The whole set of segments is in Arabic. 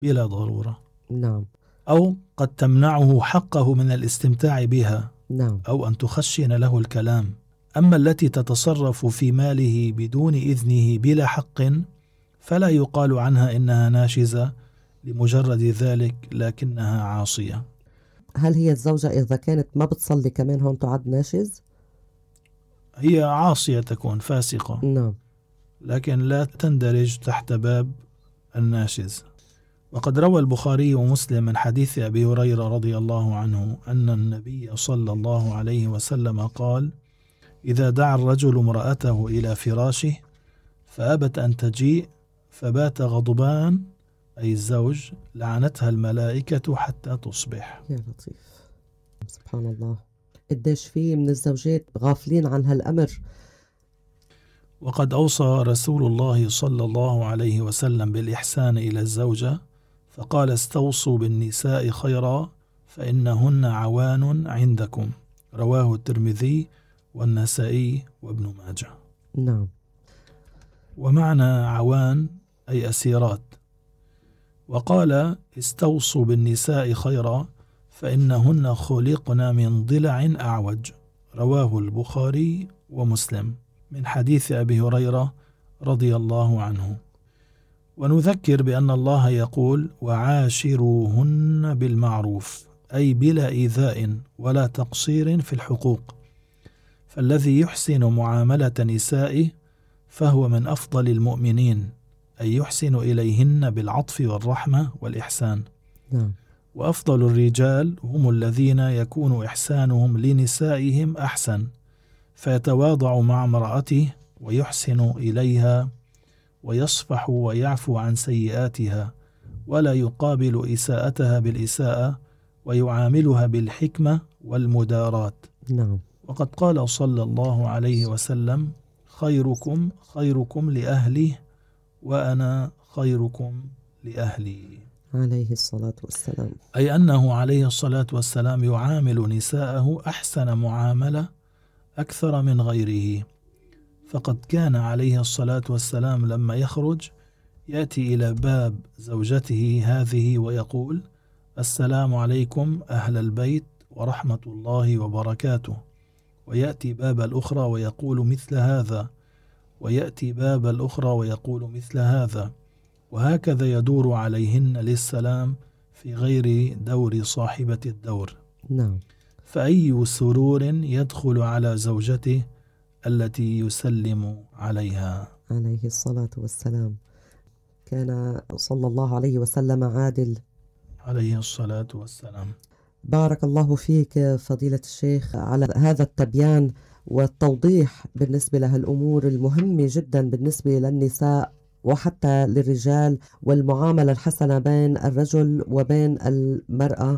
بلا ضرورة، نعم. أو قد تمنعه حقه من الاستمتاع بها، نعم. أو أن تخشن له الكلام. أما التي تتصرف في ماله بدون إذنه بلا حق فلا يقال عنها إنها ناشزة لمجرد ذلك، لكنها عاصية. هل هي الزوجة إذا كانت ما بتصلي كمان هون تعد ناشز؟ هي عاصية، تكون فاسقة، نعم. لكن لا تندرج تحت باب الناشز. وقد روى البخاري ومسلم من حديث أبي هريرة رضي الله عنه أن النبي صلى الله عليه وسلم قال: إذا دعا الرجل امرأته إلى فراشه فأبت أن تجيء فبات غضبان، أي الزوج، لعنتها الملائكة حتى تصبح. يا لطيف، سبحان الله، قديش في من الزوجات غافلين عن هالأمر. وقد أوصى رسول الله صلى الله عليه وسلم بالإحسان إلى الزوجة، فقال: استوصوا بالنساء خيرا فإنهن عوان عندكم. رواه الترمذي والنسائي وابن ماجه. نعم. ومعنى عوان أي أسيرات. وقال: استوصوا بالنساء خيرا فإنهن خلقن من ضلع أعوج. رواه البخاري ومسلم من حديث أبي هريرة رضي الله عنه. ونذكر بأن الله يقول: وعاشروهن بالمعروف، أي بلا إيذاء ولا تقصير في الحقوق. فالذي يحسن معاملة نسائه فهو من أفضل المؤمنين، أي يحسن إليهن بالعطف والرحمة والإحسان. نعم. وأفضل الرجال هم الذين يكون إحسانهم لنسائهم أحسن، فيتواضع مع امرأته ويحسن إليها ويصفح ويعفو عن سيئاتها، ولا يقابل إساءتها بالإساءة، ويعاملها بالحكمة والمداراة. نعم. وقد قال صلى الله عليه وسلم: خيركم خيركم لأهله وأنا خيركم لأهلي. عليه الصلاة والسلام. أي أنه عليه الصلاة والسلام يعامل نساءه أحسن معاملة أكثر من غيره. فقد كان عليه الصلاة والسلام لما يخرج يأتي إلى باب زوجته هذه ويقول: السلام عليكم أهل البيت ورحمة الله وبركاته. ويأتي باب الأخرى ويقول مثل هذا، ويأتي باب الأخرى ويقول مثل هذا، وهكذا يدور عليهن للسلام في غير دور صاحبة الدور. نعم. فأي سرور يدخل على زوجته التي يسلم عليها عليه الصلاة والسلام. كان صلى الله عليه وسلم عادل عليه الصلاة والسلام. بارك الله فيك فضيلة الشيخ على هذا التبيان والتوضيح بالنسبة لهالأمور المهمة جدا بالنسبة للنساء وحتى للرجال، والمعاملة الحسنة بين الرجل وبين المرأة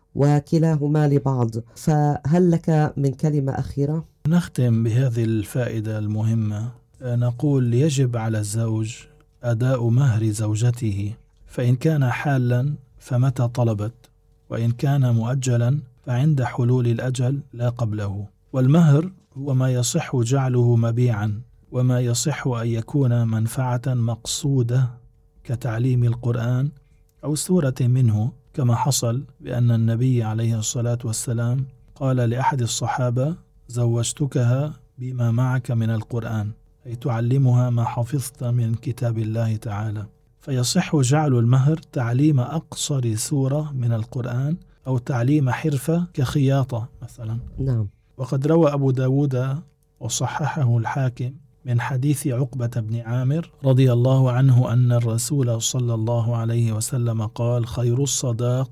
وكلاهما لبعض. فهل لك من كلمة أخيرة؟ نختم بهذه الفائدة المهمة. نقول: يجب على الزوج أداء مهر زوجته، فإن كان حالا فمتى طلبت، وإن كان مؤجلا فعند حلول الأجل لا قبله. والمهر هو ما يصح جعله مبيعا، وما يصح أن يكون منفعة مقصودة كتعليم القرآن أو سورة منه، كما حصل بأن النبي عليه الصلاة والسلام قال لأحد الصحابة: زوجتكها بما معك من القرآن، أي تعلمها ما حفظت من كتاب الله تعالى. فيصح جعل المهر تعليم أقصر سورة من القرآن، أو تعليم حرفة كخياطة مثلا. نعم. وقد روى أبو داود وصححه الحاكم من حديث عقبة بن عامر رضي الله عنه أن الرسول صلى الله عليه وسلم قال: خير الصداق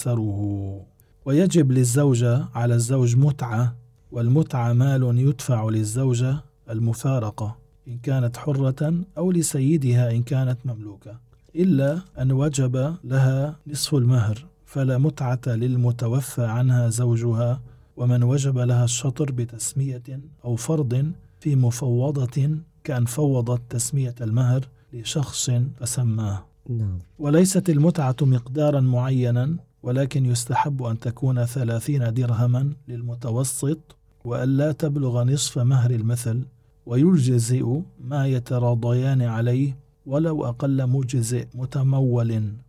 أيسره. ويجب للزوجة على الزوج متعة، والمتعة مال يدفع للزوجة المفارقة إن كانت حرة، أو لسيدها إن كانت مملوكة، إلا أن وجب لها نصف المهر، فلا متعة للمتوفى عنها زوجها، ومن وجب لها الشطر بتسمية أو فرض في مفوضة، كأن فوضت تسمية المهر لشخص فسماه. نعم. وليست المتعة مقدارا معينا، ولكن يستحب أن تكون 30 درهما للمتوسط، وأن لا تبلغ نصف مهر المثل، ويجزئ ما يتراضيان عليه ولو أقل مجزئ متمول